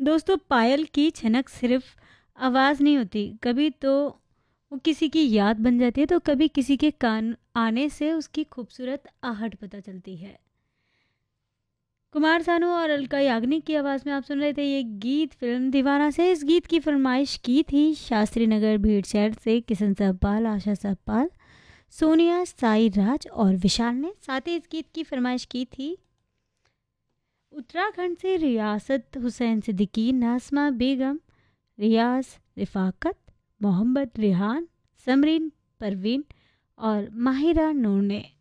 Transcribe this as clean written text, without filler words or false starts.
दोस्तों, पायल की छनक सिर्फ आवाज़ नहीं होती, कभी तो वो किसी की याद बन जाती है, तो कभी किसी के कान आने से उसकी खूबसूरत आहट पता चलती है। कुमार सानू और अलका याग्निक की आवाज़ में आप सुन रहे थे ये गीत फिल्म दीवाना से। इस गीत की फरमाइश की थी शास्त्री नगर भीड़शहर से किशन साहपाल, आशा साहपाल, सोनिया, साई राज और विशाल ने। साथ ही इस गीत की फरमाइश की थी उत्तराखंड से रियासत हुसैन सिद्दीकी, नासमा बेगम, रियाज, रिफाकत, मोहम्मद रिहान, समरीन परवीन और माहिरा नूर ने।